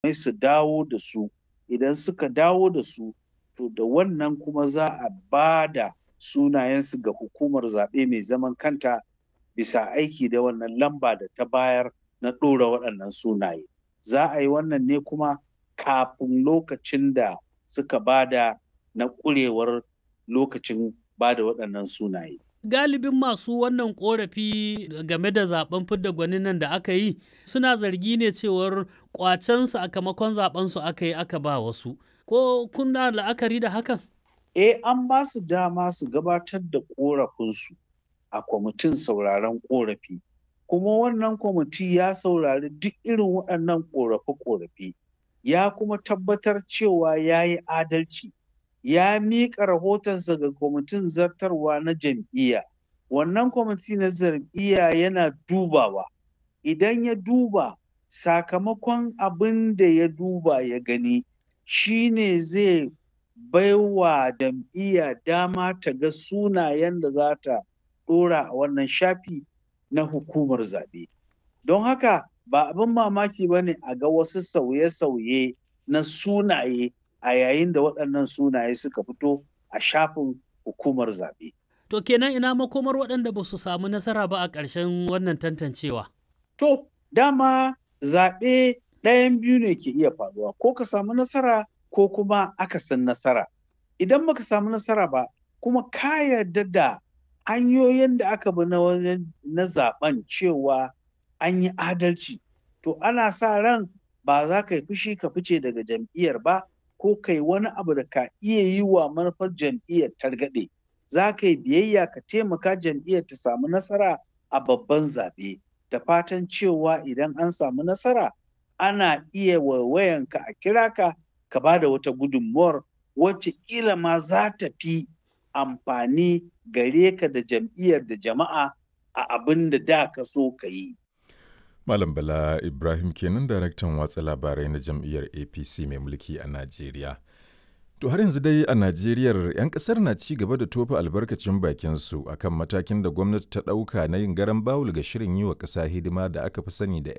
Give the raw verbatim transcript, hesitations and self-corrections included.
mai su dawo da su. Idan suka dawo da su, to da wannan kuma za a ba da sunayensu ga hukumar zaɓe mai zaman kanta bisa aiki da wannan lamba da ta bayar na ɗora waɗannan sunaye. Za a yi wannan ne kuma kafin lokacin da suka bada na ƙurewar lokacin bada waɗannan sunaye. Galibin masu wannan ƙorafi game da zaben fidda gwanin nan da aka yi suna zargi ne cewar ƙwacen sakamakon zaben su aka yi aka ba wasu. Ko kuna la'akari da hakan? Eh, an ba su dama su gabatar da ƙorafinsu a kwamitin sauraron ƙorafi. Kuma wannan kwamiti ya saurari duk irin waɗannan ƙorafe-ƙorafe. Ya kuma tabbatar cewa ya yi adalci. Ya miƙa rahotonsa ga kwamitin zartarwa na jam'iyya. Wannan kwamiti na jam'iyya yana dubawa. Idan ya duba sakamakon abin da ya duba ya gani shine zai baiwa jam'iyya dama ta ga sunayen da za ta ɗora a wannan shafi na hukumar zaɓe. Don haka ba abin mamaki ba ne a ga wasu sauye-sauye na sunaye a yayin da waɗannan sunaye suka fito a shafin hukumar zaɓe. To kenan ina makomar waɗanda ba su samu nasara ba a ƙarshen wannan tantancewa? To, dama zaɓe ɗayan biyu ne ke iya faruwa, ko ka samu nasara ko kuma akasin nasara. Idan baka samu nasara ba, kuma ka yarda da hanyoyin da aka bi na zaɓen cewa an yi adalci, to ana sa ran ba za ka yi fushi ka fice daga jam'iyyar ba, ko kai wani abu da ka iya yi wa manufar jam'iyyar targaɗe. Za ka yi biyayya ka taimaka jam'iyyar ta samu nasara a babban zaɓe, da fatan cewa idan an samu nasara ana iya waiwayanka a kira ka ka ba da wata gudunmuwar wacce ƙila ma za ta fi amfani gare ka da jam'iyyar da jama'a a abin da da ka so ka yi. Malam Bala Ibrahim kenan, daraktan watsa labarai na jam'iyyar A P C mai mulki a Najeriya. To har yanzu dai a Najeriyar 'yan ƙasar na ci gaba da tofa albarkacin bakinsu akan matakin da gwamnati ta ɗauka na yin garan bawul ga shirin yi wa ƙasa hidima da aka fi sani da